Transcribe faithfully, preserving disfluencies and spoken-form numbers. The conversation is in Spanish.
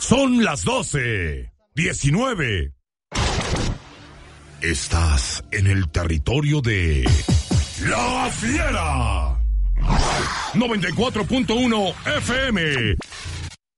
Son las doce, diecinueve. Estás en el territorio de La Fiera. noventa y cuatro punto uno F M.